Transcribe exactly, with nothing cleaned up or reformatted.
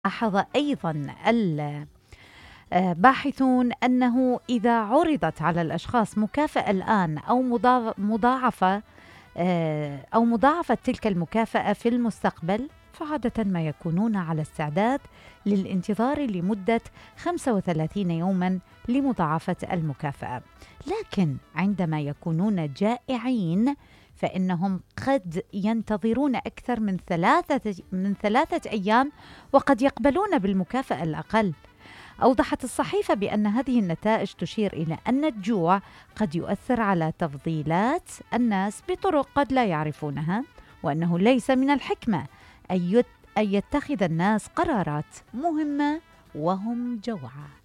لاحظ أيضا الباحثون أنه إذا عرضت على الأشخاص مكافأة الآن أو مضاعفة أو مضاعفة تلك المكافأة في المستقبل، فعادة ما يكونون على استعداد للانتظار لمدة خمسة وثلاثين يوما لمضاعفة المكافأة. لكن عندما يكونون جائعين فإنهم قد ينتظرون أكثر من ثلاثة من ثلاثة أيام وقد يقبلون بالمكافأة الأقل. أوضحت الصحيفة بأن هذه النتائج تشير إلى أن الجوع قد يؤثر على تفضيلات الناس بطرق قد لا يعرفونها، وأنه ليس من الحكمة أن يتخذ الناس قرارات مهمة وهم جوعى.